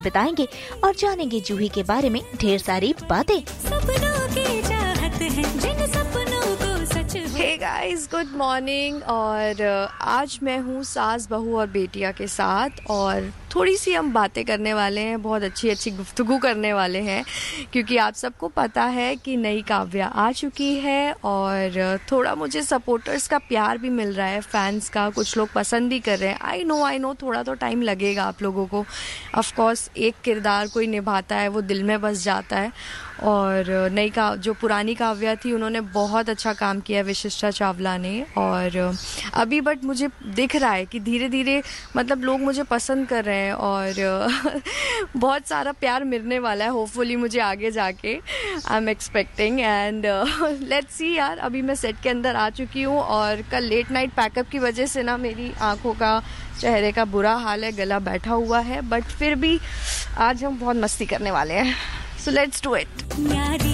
बताएंगे और जानेंगे जूही के बारे में ढेर सारी बातें। सपनों की चाहत है, जिन सपनों को सच हो। Hey guys, good morning. और आज मैं हूँ सास बहू और बेटिया के साथ और थोड़ी सी हम बातें करने वाले हैं, बहुत अच्छी अच्छी गुफ्तगू करने वाले हैं, क्योंकि आप सबको पता है कि नई काव्या आ चुकी है और थोड़ा मुझे सपोर्टर्स का प्यार भी मिल रहा है, फैंस का, कुछ लोग पसंद भी कर रहे हैं। आई नो थोड़ा तो टाइम लगेगा आप लोगों को। ऑफ कोर्स एक किरदार कोई निभाता है वो दिल में बस जाता है, और जो पुरानी काव्या थी उन्होंने बहुत अच्छा काम किया, विशिष्टा चावला ने। और अभी बट मुझे दिख रहा है कि धीरे धीरे मतलब लोग मुझे पसंद कर रहे हैं और बहुत सारा प्यार मिलने वाला है होपफुली मुझे आगे जाके। I am expecting and let's see यार। अभी मैं सेट के अंदर आ चुकी हूँ और कल लेट नाइट पैकअप की वजह से ना मेरी आँखों का, चेहरे का बुरा हाल है, गला बैठा हुआ है, बट फिर भी आज हम बहुत मस्ती करने वाले हैं। So let's do it.